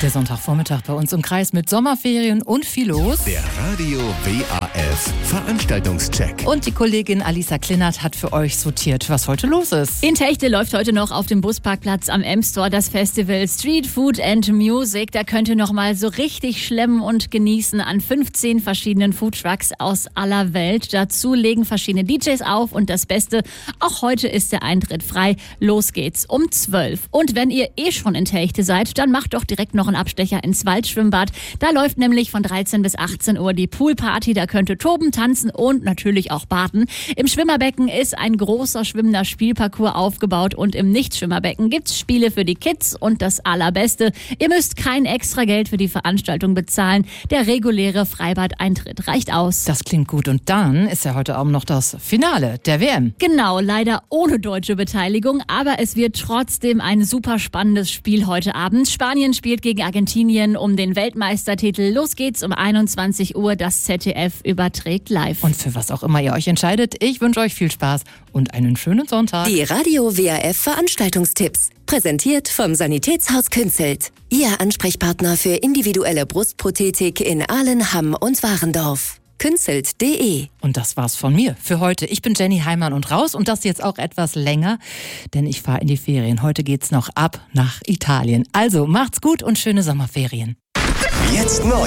Der Sonntagvormittag bei uns im Kreis mit Sommerferien und viel los. Der Radio WAF Veranstaltungscheck. Und die Kollegin Alisa Klinnert hat für euch sortiert, was heute los ist. In Techte läuft heute noch auf dem Busparkplatz am Emstor das Festival Street Food and Music. Da könnt ihr noch mal so richtig schlemmen und genießen an 15 verschiedenen Foodtrucks aus aller Welt. Dazu legen verschiedene DJs auf und das Beste, auch heute ist der Eintritt frei. Los geht's um 12. Und wenn ihr schon in Techte seid, dann macht doch direkt noch einen Abstecher ins Waldschwimmbad. Da läuft nämlich von 13 bis 18 Uhr die Poolparty. Da könnt ihr toben, tanzen und natürlich auch baden. Im Schwimmerbecken ist ein großer schwimmender Spielparcours aufgebaut und im Nichtschwimmerbecken gibt's Spiele für die Kids und das Allerbeste, ihr müsst kein extra Geld für die Veranstaltung bezahlen. Der reguläre Freibadeintritt reicht aus. Das klingt gut. Und dann ist ja heute Abend noch das Finale der WM. Genau, leider ohne deutsche Beteiligung, aber es wird trotzdem ein super spannendes Spiel heute Abend. Spanien spielt gegen Argentinien um den Weltmeistertitel. Los geht's um 21 Uhr. Das ZDF überträgt live. Und für was auch immer ihr euch entscheidet, ich wünsche euch viel Spaß und einen schönen Sonntag. Die Radio WAF Veranstaltungstipps. Präsentiert vom Sanitätshaus Künzelt. Ihr Ansprechpartner für individuelle Brustprothetik in Ahlen, Hamm und Warendorf. Künzelt.de. Und das war's von mir für heute. Ich bin Jenny Heimann und raus und das jetzt auch etwas länger, denn ich fahre in die Ferien. Heute geht's noch ab nach Italien. Also macht's gut und schöne Sommerferien. Jetzt neu.